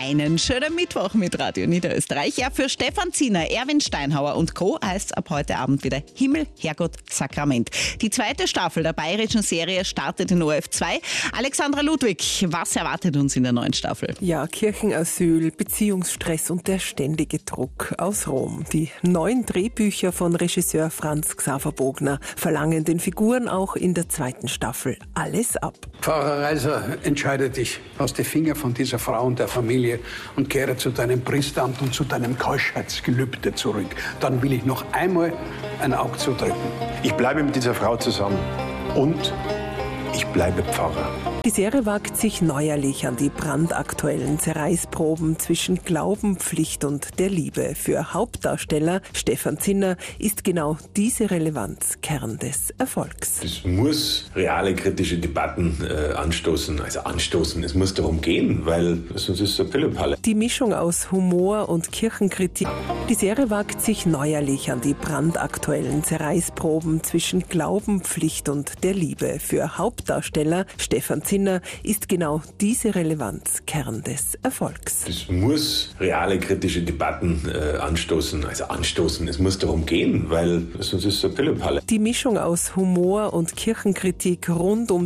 Einen schönen Mittwoch mit Radio Niederösterreich. Ja, für Stefan Zinner, Erwin Steinhauer und Co. heißt es ab heute Abend wieder Himmel, Herrgott, Sakrament. Die zweite Staffel der bayerischen Serie startet in ORF 2. Alexandra Ludwig, was erwartet uns in der neuen Staffel? Ja, Kirchenasyl, Beziehungsstress und der ständige Druck aus Rom. Die neuen Drehbücher von Regisseur Franz Xaver Bogner verlangen den Figuren auch in der zweiten Staffel alles ab. Pfarrer Reiser, entscheide dich aus den Fingern von dieser Frau und der Familie und kehre zu deinem Priesteramt und zu deinem Keuschheitsgelübde zurück. Dann will ich noch einmal ein Auge zudrücken. Ich bleibe mit dieser Frau zusammen und ich bleibe Pfarrer. Die Serie wagt sich neuerlich an die brandaktuellen Zerreißproben zwischen Glauben, Pflicht und der Liebe. Für Hauptdarsteller Stefan Zinner ist genau diese Relevanz Kern des Erfolgs. Es muss reale kritische Debatten anstoßen. Es muss darum gehen, weil sonst ist es eine Pillepalle. Die Mischung aus Humor und Kirchenkritik. Die Serie wagt sich neuerlich an die brandaktuellen Zerreißproben zwischen Glauben, Pflicht und der Liebe. Für Hauptdarsteller Stefan Zinner ist genau diese Relevanz Kern des Erfolgs. Es muss reale kritische Debatten anstoßen. Es muss darum gehen, weil sonst ist es eine Pillepalle. Die Mischung aus Humor und Kirchenkritik rund um